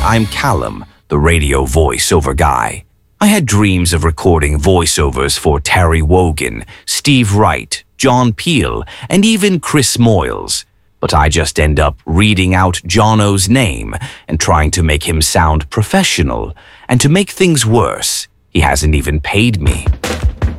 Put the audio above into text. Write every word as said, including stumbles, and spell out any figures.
I'm Callum, the radio voiceover guy. I had dreams of recording voiceovers for Terry Wogan, Steve Wright, John Peel, and even Chris Moyles. But I just end up reading out Jono's name and trying to make him sound professional. And to make things worse, he hasn't even paid me.